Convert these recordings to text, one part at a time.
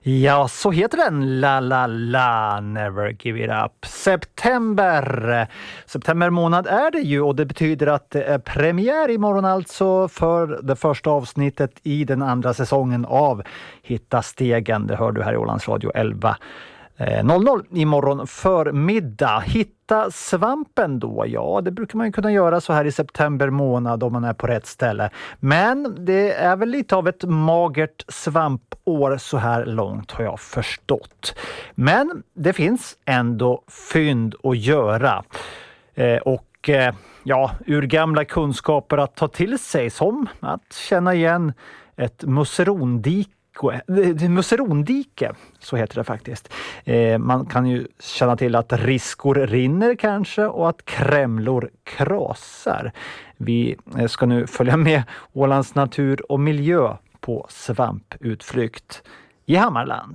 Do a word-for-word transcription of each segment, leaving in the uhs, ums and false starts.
Ja, så heter den. La la la, never give it up. September. September månad är det ju och det betyder att det är premiär imorgon alltså för det första avsnittet i den andra säsongen av Hitta stegen. Det hör du här i Ålands Radio elva noll noll imorgon förmiddag. Hitta svampen då, ja det brukar man ju kunna göra så här i september månad om man är på rätt ställe. Men det är väl lite av ett magert svampår så här långt har jag förstått. Men det finns ändå fynd att göra. Eh, och eh, ja, ur gamla kunskaper att ta till sig som att känna igen ett musserondike. Musserondike, så heter det faktiskt. Eh, man kan ju känna till att riskor rinner kanske och att krämlor krasar. Vi ska nu följa med Ålands natur och miljö på svamputflykt i Hammarland.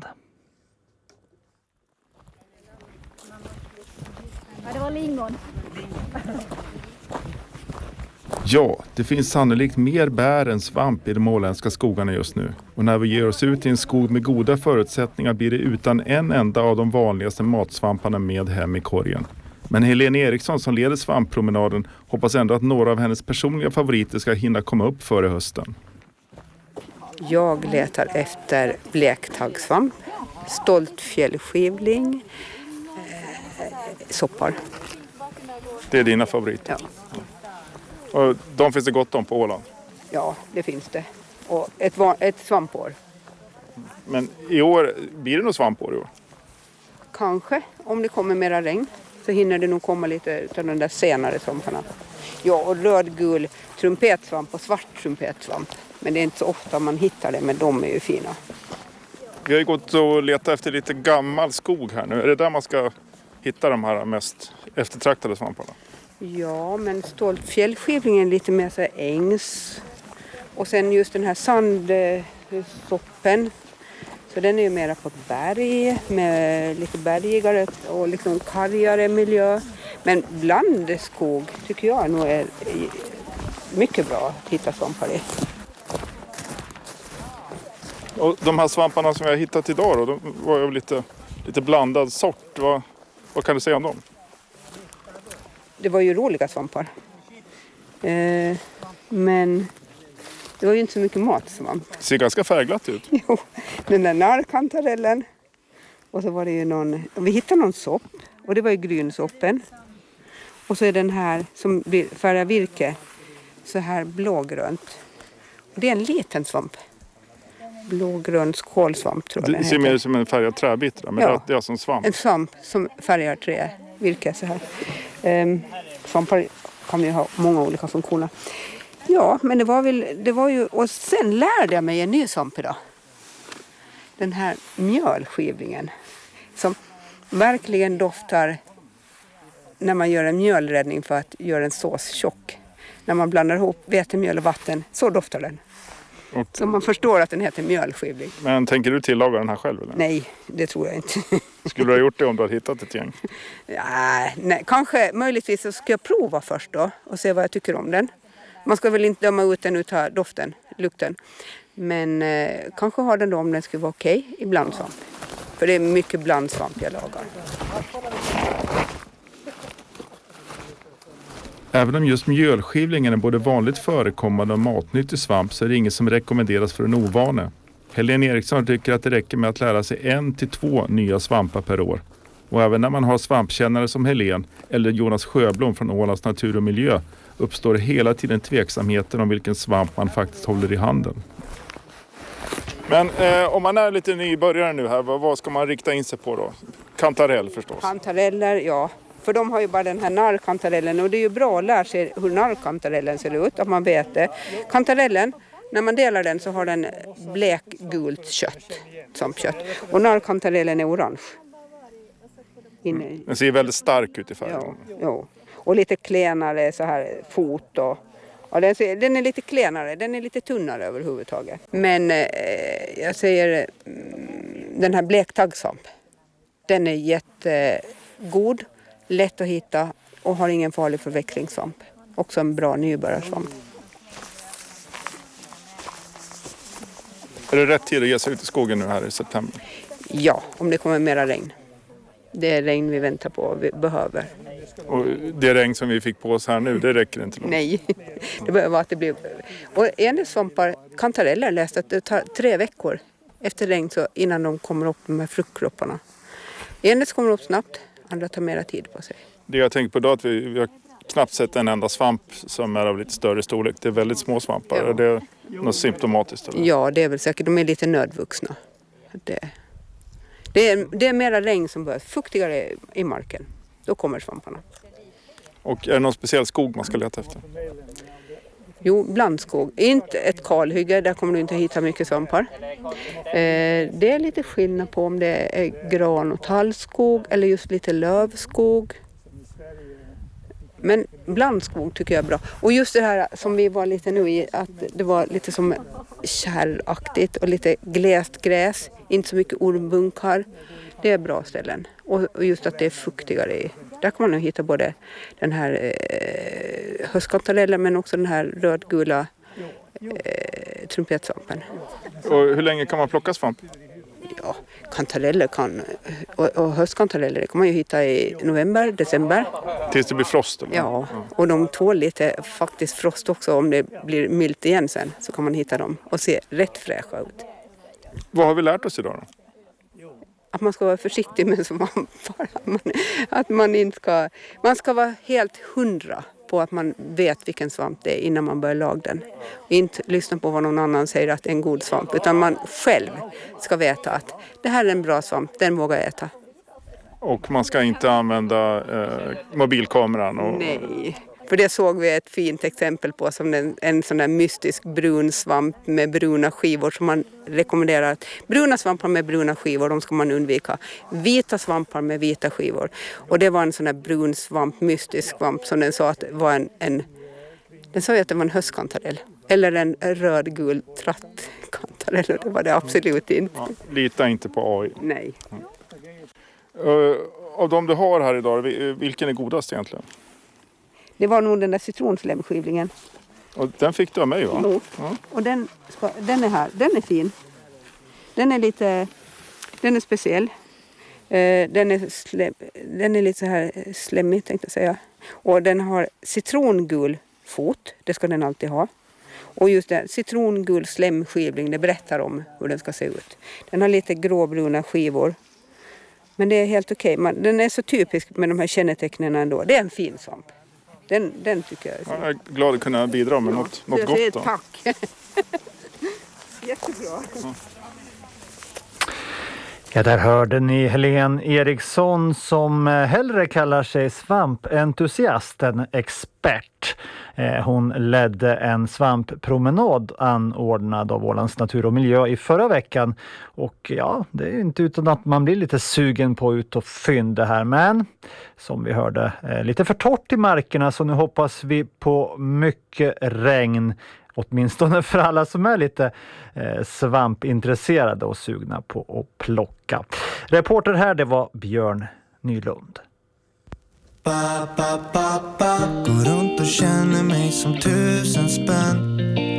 Ja, det var lingon. Ja, det finns sannolikt mer bär än svamp i de åländska skogarna just nu. Och när vi ger oss ut i en skog med goda förutsättningar blir det utan en enda av de vanligaste matsvamparna med hem i korgen. Men Helene Eriksson som leder svamppromenaden hoppas ändå att några av hennes personliga favoriter ska hinna komma upp före hösten. Jag letar efter blektaggsvamp, stoltfjällskivling, eh, soppar. Det är dina favoriter? Ja. Och de finns det gott om på Åland? Ja, det finns det. Och ett, ett svampår. Men i år, blir det något svampår i år? Kanske, om det kommer mera regn så hinner det nog komma lite av den där senare svamparna. Ja, och rödgul trumpetsvamp och svart trumpetsvamp. Men det är inte så ofta man hittar det, men de är ju fina. Vi har ju gått och letat efter lite gammal skog här nu. Är det där man ska hitta de här mest eftertraktade svamparna? Ja, men stoltfjällskivlingen är lite mer så här ängs. Och sen just den här sandsoppen. Så den är ju mera på berg med lite bergigare och liksom kargare miljö. Men blandskog tycker jag nog är mycket bra att hitta svampar i. Och de här svamparna som vi har hittat idag då, de var ju lite, lite blandad sort. Vad, vad kan du säga om dem? Det var ju roliga svampar. Eh, men det var ju inte så mycket matsvamp. Det ser ganska färgglatt ut. Jo, den där narrkantarellen. Och så var det ju någon, vi hittade någon sopp. Och det var ju grynsoppen. Och så är den här som blir färgar virke så här blågrönt. Och det är en liten svamp. Blågrön skålsvamp tror jag Det den ser heter. mer som en färgad träbitra, men Ja. det är alltså en svamp. En svamp som färgar trä, virke så här. Um, svampar kan ju ha många olika funktioner. Ja, men det var väl, det var ju, och sen lärde jag mig en ny svamp idag. Den här mjölskivlingen som verkligen doftar när man gör en mjölräddning för att göra en sås tjock. När man blandar ihop vetemjöl och vatten, så doftar den. Och, så man förstår att den heter mjölskivling. men tänker du tillaga den här själv? Eller? Nej, det tror jag inte. Skulle du ha gjort det om du hade hittat ett gäng? Ja, nej, kanske, möjligtvis så ska jag prova först då och se vad jag tycker om den. Man ska väl inte döma ut den utav doften, lukten. Men eh, kanske har den då om den skulle vara okej okay, i blandsvamp. För det är mycket blandsvamp jag lagar. Även om just mjölskivlingen är både vanligt förekommande och matnyttig svamp så är det inget som rekommenderas för en ovane. Helene Eriksson tycker att det räcker med att lära sig en till två nya svampar per år. Och även när man har svampkännare som Helen eller Jonas Sjöblom från Ålands natur och miljö uppstår hela tiden tveksamheten om vilken svamp man faktiskt håller i handen. Men eh, om man är lite nybörjare nu här, vad, vad ska man rikta in sig på då? Kantarell förstås. Kantareller, ja. För de har ju bara den här narrkantarellen och det är ju bra att lära sig hur narrkantarellen ser ut, att man vet det. Kantarellen, när man delar den så har den blekgult kött, svampkött. Och narrkantarellen är orange. Inne. Den ser väldigt stark ut i färgen. Ja, ja. Och lite klenare så här fot och... Ja, den, ser, den är lite klenare, den är lite tunnare överhuvudtaget. Men eh, jag säger, mm, den här blektaggsvamp, den är jättegod, lätt att hitta och har ingen farlig förväxlingssvamp. Också en bra nybörjarsvamp. Är det rätt tid att ge sig ut i skogen nu här i september? Ja, om det kommer mera regn. Det är regn vi väntar på och vi behöver. Och det regn som vi fick på oss här nu, det räcker inte långt. Nej, det behöver vara att det blir... Och enelsvampar, kantareller, läste att det tar tre veckor efter regn så innan de kommer upp med fruktkropparna. Enels kommer upp snabbt, andra tar mera tid på sig. Det jag tänker på då är att vi, vi har knappt sett en enda svamp som är av lite större storlek. Det är väldigt små svampar. Ja. Är det något symptomatiskt? Eller? Ja, det är väl säkert. De är lite nödvuxna. Det, det, är, det är mera regn som behövs. Fuktigare i marken. Då kommer svamparna. Och är det någon speciell skog man ska leta efter? Jo, blandskog. Inte ett kalhygge, där kommer du inte hitta mycket svampar. Eh, det är lite skillnad på om det är gran- och tallskog eller just lite lövskog. Men blandskog tycker jag är bra. Och just det här som vi var lite nu i, att det var lite som kärraktigt och lite glest gräs. Inte så mycket ormbunkar. Det är bra ställen. Och just att det är fuktigare i. Där kan man nog hitta både den här eh, höstkantarellen men också den här rödgula eh, trumpetsvampen. Och hur länge kan man plocka svamp? Ja, kantareller kan, och, och höstkantareller det kan man ju hitta i november, december. Tills det blir frost? Eller? Ja, och de tål lite faktiskt frost också. Om det blir milt igen sen så kan man hitta dem och se rätt fräscha ut. Vad har vi lärt oss idag då? Att man ska vara försiktig med svampar. Att man, att man inte ska... Man ska vara helt hundra på att man vet vilken svamp det är innan man börjar laga den. Och inte lyssna på vad någon annan säger att det är en god svamp. Utan man själv ska veta att det här är en bra svamp, den vågar jag äta. Och man ska inte använda eh, mobilkameran? Och... Nej, för det såg vi ett fint exempel på som en, en sån där mystisk brun svamp med bruna skivor som man rekommenderar. Att bruna svampar med bruna skivor, de ska man undvika. Vita svampar med vita skivor. Och det var en sån där brun svamp, mystisk svamp som den sa att var en, en den sa ju att det var en höstkantarell. Eller en rödgul trattkantarell, det var det absolut inte. Ja, lita inte på A I. Nej. Uh, av de du har här idag, vilken är godast egentligen? Det var nog den där citronslämskivlingen. Och den fick du av mig va? Jo. Ja. Och den, ska, den är här. Den är fin. Den är lite, den är speciell. Eh, den, är slem, den är lite så här slemmig tänkte jag säga. Och den har citrongul fot. Det ska den alltid ha. Och just det, citrongul slemskivling, det berättar om hur den ska se ut. Den har lite gråbruna skivor. Men det är helt okej. Okay. Den är så typisk med de här kännetecknen ändå. Det är en fin svamp. Den, den tycker jag är så. Jag är glad att kunna bidra med något, något jag gott. säger Då. tack. Jättebra. Ja. Ja, där hörde ni Helene Eriksson som hellre kallar sig svampentusiast än expert. Hon ledde en svamppromenad anordnad av Ålands natur och miljö i förra veckan. Och ja, det är inte utan att man blir lite sugen på ut och fynda här. Men som vi hörde, lite för torrt i markerna så nu hoppas vi på mycket regn. Åtminstone för alla som är lite eh, svampintresserade och sugna på att plocka. Reporter här, det var Björn Nylund. Ba, ba, ba, ba. Går runt och känner mig som tusen spänn.